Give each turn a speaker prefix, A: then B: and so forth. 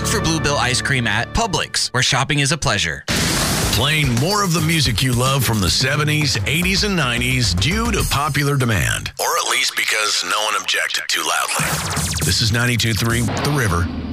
A: Look for Bluebell ice cream at Publix, where shopping is a pleasure.
B: Playing more of the music you love from the 70s, 80s, and 90s due to popular demand. Or at least because no one objected too loudly. This is 92.3 The River.